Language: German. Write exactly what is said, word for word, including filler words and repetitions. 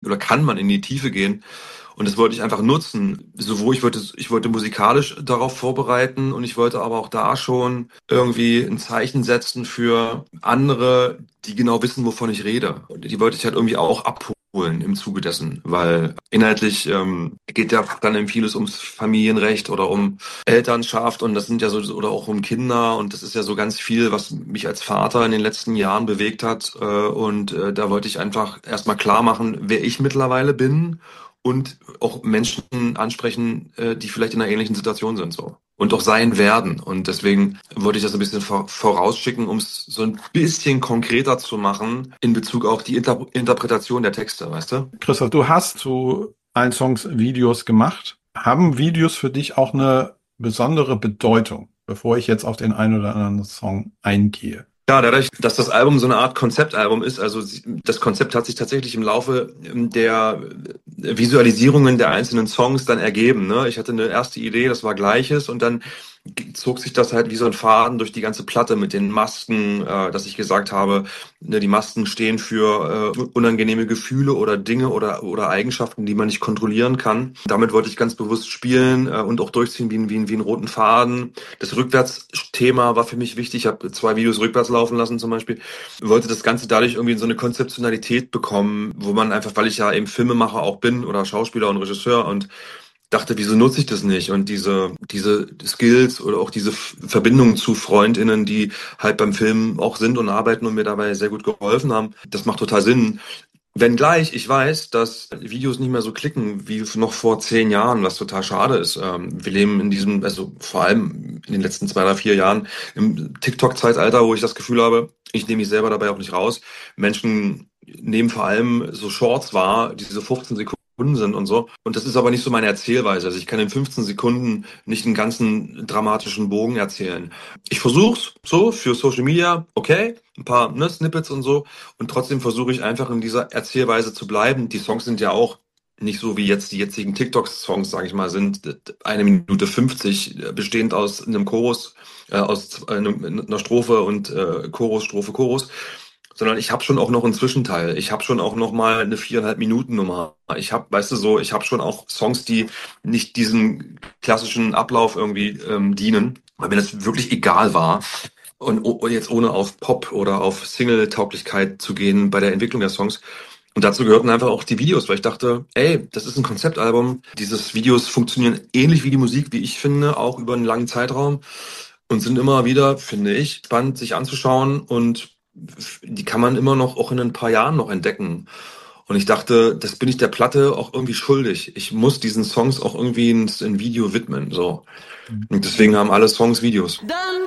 oder kann man in die Tiefe gehen. Und das wollte ich einfach nutzen. Sowohl ich wollte, ich wollte musikalisch darauf vorbereiten und ich wollte aber auch da schon irgendwie ein Zeichen setzen für andere, die genau wissen, wovon ich rede. Und die wollte ich halt irgendwie auch abholen im Zuge dessen, weil inhaltlich ähm, geht ja dann eben vieles ums Familienrecht oder um Elternschaft und das sind ja so, oder auch um Kinder und das ist ja so ganz viel, was mich als Vater in den letzten Jahren bewegt hat. Äh, und äh, da wollte ich einfach erstmal klar machen, wer ich mittlerweile bin und auch Menschen ansprechen, äh, die vielleicht in einer ähnlichen Situation sind so und auch sein werden. Und deswegen wollte ich das ein bisschen vor, vorausschicken, um es so ein bisschen konkreter zu machen in Bezug auf die Inter Interpretation der Texte, weißt du? Christoph, du hast zu allen Songs Videos gemacht. Haben Videos für dich auch eine besondere Bedeutung, bevor ich jetzt auf den einen oder anderen Song eingehe? Ja, dadurch, dass das Album so eine Art Konzeptalbum ist, also das Konzept hat sich tatsächlich im Laufe der Visualisierungen der einzelnen Songs dann ergeben. Ne? Ich hatte eine erste Idee, das war Gleiches und dann zog sich das halt wie so ein Faden durch die ganze Platte mit den Masken, äh, dass ich gesagt habe, ne, die Masken stehen für äh, unangenehme Gefühle oder Dinge oder oder Eigenschaften, die man nicht kontrollieren kann. Damit wollte ich ganz bewusst spielen äh, und auch durchziehen wie, ein- wie, ein- wie einen roten Faden. Das Rückwärtsthema war für mich wichtig. Ich habe zwei Videos rückwärts laufen lassen zum Beispiel. Wollte das Ganze dadurch irgendwie in so eine Konzeptionalität bekommen, wo man einfach, weil ich ja eben Filmemacher auch bin oder Schauspieler und Regisseur und dachte, wieso nutze ich das nicht? Und diese, diese Skills oder auch diese F- Verbindungen zu FreundInnen, die halt beim Film auch sind und arbeiten und mir dabei sehr gut geholfen haben, das macht total Sinn. Wenngleich ich weiß, dass Videos nicht mehr so klicken wie noch vor zehn Jahren, was total schade ist. Ähm, wir leben in diesem, also vor allem in den letzten zwei oder vier Jahren im TikTok-Zeitalter, wo ich das Gefühl habe, ich nehme mich selber dabei auch nicht raus. Menschen nehmen vor allem so Shorts wahr, diese fünfzehn Sekunden sind und so. Und das ist aber nicht so meine Erzählweise. Also ich kann in fünfzehn Sekunden nicht einen ganzen dramatischen Bogen erzählen. Ich versuch's so für Social Media, okay, ein paar ne, Snippets und so. Und trotzdem versuche ich einfach in dieser Erzählweise zu bleiben. Die Songs sind ja auch nicht so wie jetzt die jetzigen TikTok-Songs, sage ich mal, sind eine Minute fünfzig, äh, bestehend aus einem Chorus, äh, aus einem, einer Strophe und äh, Chorus, Strophe, Chorus. Sondern ich habe schon auch noch einen Zwischenteil. Ich habe schon auch noch mal eine viereinhalb Minuten Nummer. Ich habe, weißt du so, ich habe schon auch Songs, die nicht diesem klassischen Ablauf irgendwie ähm, dienen, weil mir das wirklich egal war. Und o- jetzt ohne auf Pop oder auf Single-Tauglichkeit zu gehen bei der Entwicklung der Songs. Und dazu gehörten einfach auch die Videos, weil ich dachte, ey, das ist ein Konzeptalbum. Diese Videos funktionieren ähnlich wie die Musik, wie ich finde, auch über einen langen Zeitraum und sind immer wieder, finde ich, spannend sich anzuschauen und die kann man immer noch auch in ein paar Jahren noch entdecken. Und ich dachte, das bin ich der Platte auch irgendwie schuldig. Ich muss diesen Songs auch irgendwie ein, ein Video widmen, so. Und deswegen haben alle Songs Videos.